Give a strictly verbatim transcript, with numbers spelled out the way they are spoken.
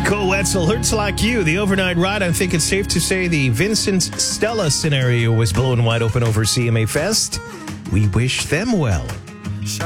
Cole Wetzel, Hurts Like You, the overnight ride. I think it's safe to say the Vincent Stella scenario was blown wide open over C M A Fest. We wish them well.